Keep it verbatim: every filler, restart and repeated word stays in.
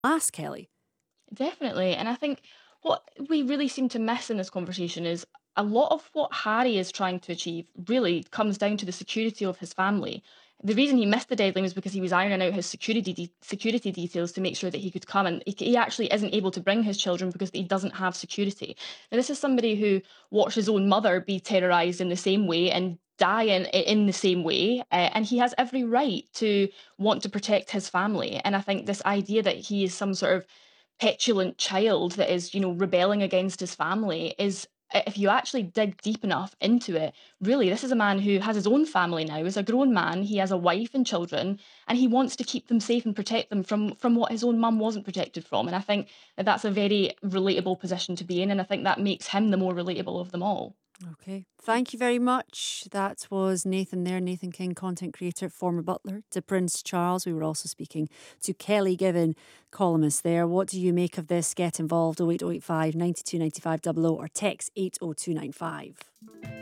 Ask Kelly. Definitely. And I think what we really seem to miss in this conversation is a lot of what Harry is trying to achieve really comes down to the security of his family. The reason he missed the deadline was because he was ironing out his security de- security details to make sure that he could come, and he, he actually isn't able to bring his children because he doesn't have security. Now, this is somebody who watched his own mother be terrorized in the same way and die in, in the same way, uh, and he has every right to want to protect his family. And I think this idea that he is some sort of petulant child that is, you know, rebelling against his family is, if you actually dig deep enough into it, really, this is a man who has his own family now, is a grown man, he has a wife and children, and he wants to keep them safe and protect them from from what his own mum wasn't protected from. And I think that that's a very relatable position to be in, and I think that makes him the more relatable of them all. Okay. Thank you very much. That was Nathan there, Nathan King, content creator, former butler to Prince Charles. We were also speaking to Kelly Given, columnist there. What do you make of this? Get involved oh eight oh eight five, nine two nine five, double oh or text eight oh two nine five.